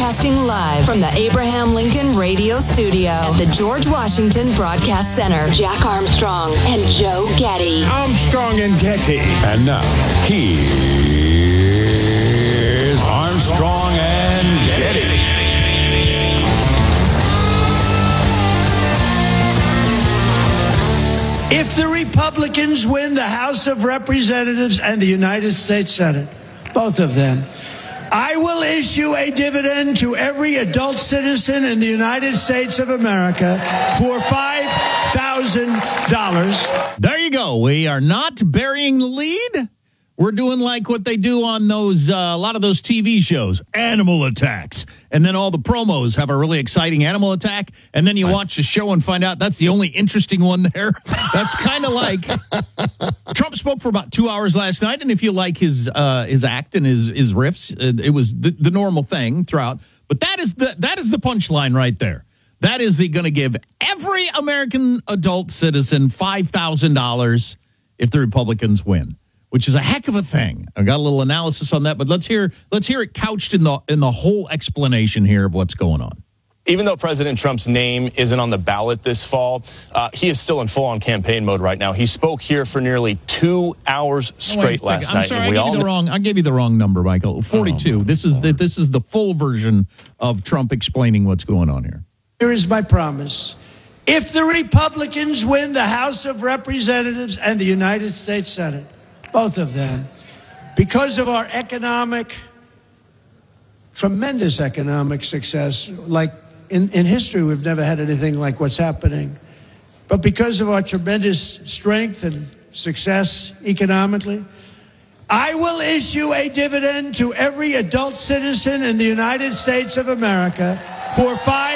Broadcasting live from the Abraham Lincoln Radio Studio at the George Washington Broadcast Center. Jack Armstrong and Joe Getty. Armstrong and Getty. And now, here's Armstrong and Getty. If the Republicans win the House of Representatives and the United States Senate, both of them, I will issue a dividend to every adult citizen in the United States of America for $5,000. There you go. We are not burying the lead. We're doing like what they do on those a lot of those TV shows, animal attacks. And then all the promos have a really exciting animal attack. And then you watch the show and find out that's the only interesting one there. That's kind of like Trump spoke for about 2 hours last night. And if you like his act and his riffs, it was the normal thing throughout. But that is the punchline right there. That is going to give every American adult citizen $5,000 if the Republicans win, which is a heck of a thing. I got a little analysis on that, but let's hear it couched in the whole explanation here of what's going on. Even though President Trump's name isn't on the ballot this fall, he is still in full-on campaign mode right now. He spoke here for nearly 2 hours straight last night. I'm sorry, I gave you the wrong number, Michael. 42. Oh, this is the full version of Trump explaining what's going on here. Here is my promise. If the Republicans win the House of Representatives and the United States Senate, both of them, because of our tremendous economic success, like in history, we've never had anything like what's happening. But because of our tremendous strength and success economically, I will issue a dividend to every adult citizen in the United States of America for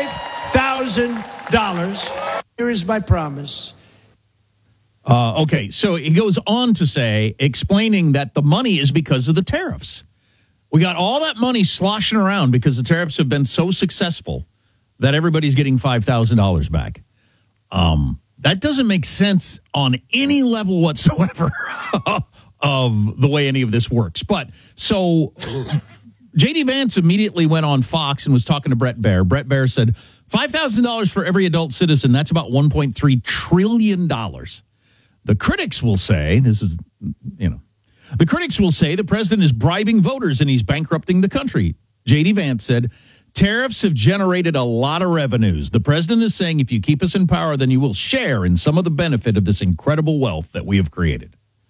$5,000. Here is my promise. Okay, so he goes on to say, explaining that the money is because of the tariffs. We got all that money sloshing around because the tariffs have been so successful that everybody's getting $5,000 back. That doesn't make sense on any level whatsoever of the way any of this works. But so J.D. Vance immediately went on Fox and was talking to Bret Baier. Bret Baier said, $5,000 for every adult citizen, that's about $1.3 trillion. The critics will say, the critics will say the president is bribing voters and he's bankrupting the country. J.D. Vance said, tariffs have generated a lot of revenues. The president is saying if you keep us in power, then you will share in some of the benefit of this incredible wealth that we have created.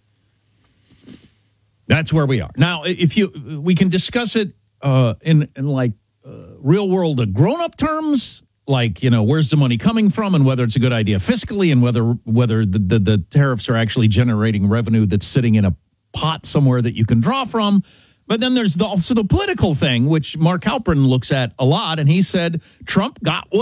That's where we are. Now, we can discuss it in real world grown-up terms, like, where's the money coming from and whether it's a good idea fiscally and whether the tariffs are actually generating revenue that's sitting in a pot somewhere that you can draw from. But then there's also the political thing, which Mark Halperin looks at a lot. And he said Trump got what